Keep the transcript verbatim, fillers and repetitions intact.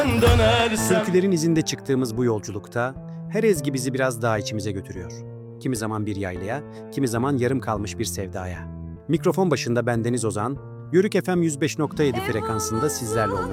ben dönersem. Türkülerin izinde çıktığımız bu yolculukta her ezgi bizi biraz daha içimize götürüyor. Kimi zaman bir yaylaya, kimi zaman yarım kalmış bir sevdaya. Mikrofon başında bendeniz Ozan, Yörük F M yüz beş nokta yedi frekansında sizlerle olmaya